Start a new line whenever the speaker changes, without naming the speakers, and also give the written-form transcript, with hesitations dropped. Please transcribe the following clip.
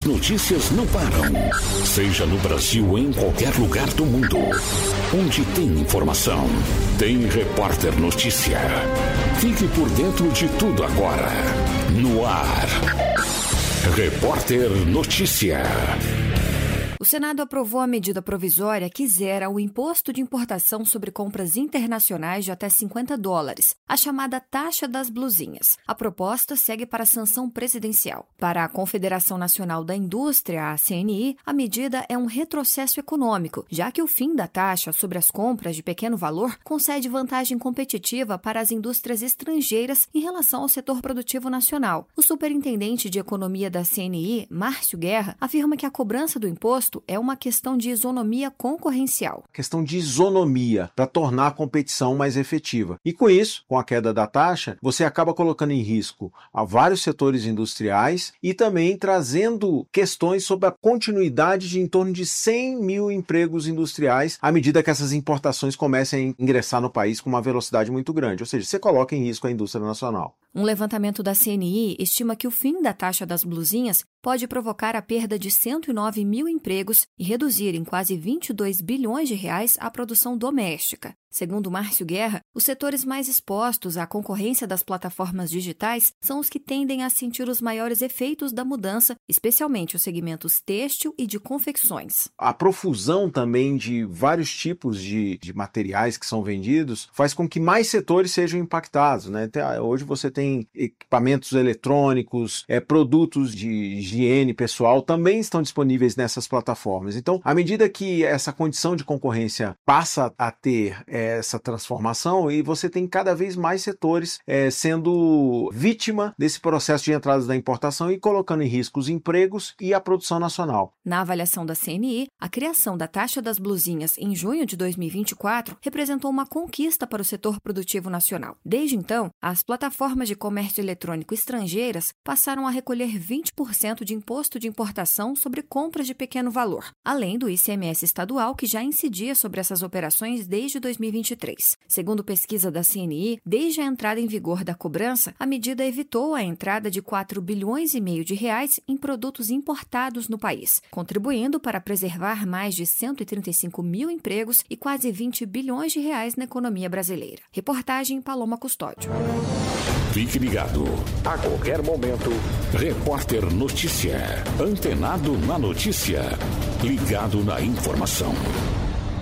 notícias não param. Seja no Brasil ou em qualquer lugar do mundo. Onde tem informação, tem Repórter Notícia. Fique por dentro de tudo agora. No ar. Repórter Notícia.
O Senado aprovou a medida provisória que zera o imposto de importação sobre compras internacionais de até $50, a chamada taxa das blusinhas. A proposta segue para a sanção presidencial. Para a Confederação Nacional da Indústria, a CNI, a medida é um retrocesso econômico, já que o fim da taxa sobre as compras de pequeno valor concede vantagem competitiva para as indústrias estrangeiras em relação ao setor produtivo nacional. O superintendente de economia da CNI, Márcio Guerra, afirma que a cobrança do imposto é uma questão de isonomia concorrencial.
Questão de isonomia para tornar a competição mais efetiva. E com isso, com a queda da taxa, você acaba colocando em risco a vários setores industriais e também trazendo questões sobre a continuidade de em torno de 100 mil empregos industriais à medida que essas importações comecem a ingressar no país com uma velocidade muito grande. Ou seja, você coloca em risco a indústria nacional.
Um levantamento da CNI estima que o fim da taxa das blusinhas pode provocar a perda de 109 mil empregos e reduzir em quase 22 bilhões de reais a produção doméstica. Segundo Márcio Guerra, os setores mais expostos à concorrência das plataformas digitais são os que tendem a sentir os maiores efeitos da mudança, especialmente os segmentos têxtil e de confecções.
A profusão também de vários tipos de materiais que são vendidos faz com que mais setores sejam impactados, né? Hoje você tem equipamentos eletrônicos, produtos de higiene pessoal também estão disponíveis nessas plataformas. Então, à medida que essa condição de concorrência passa a ter essa transformação e você tem cada vez mais setores sendo vítima desse processo de entrada da importação e colocando em risco os empregos e a produção nacional.
Na avaliação da CNI, a criação da taxa das blusinhas em junho de 2024 representou uma conquista para o setor produtivo nacional. Desde então, as plataformas de comércio eletrônico estrangeiras passaram a recolher 20% de imposto de importação sobre compras de pequeno valor, além do ICMS estadual que já incidia sobre essas operações desde 2023. Segundo pesquisa da CNI, desde a entrada em vigor da cobrança, a medida evitou a entrada de 4 bilhões e meio de reais em produtos importados no país, contribuindo para preservar mais de 135 mil empregos e quase 20 bilhões de reais na economia brasileira. Reportagem Paloma Custódio.
Fique ligado. A qualquer momento, Repórter Notícia. Antenado na notícia. Ligado na informação.